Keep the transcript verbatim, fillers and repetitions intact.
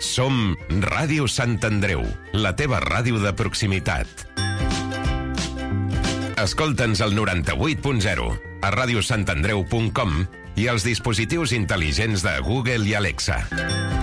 Som Ràdio Sant Andreu, la teva ràdio de proximitat. Escolta'ns al noranta-vuit punt zero, a radiosantandreu punt com i als dispositius intel·ligents de Google i Alexa.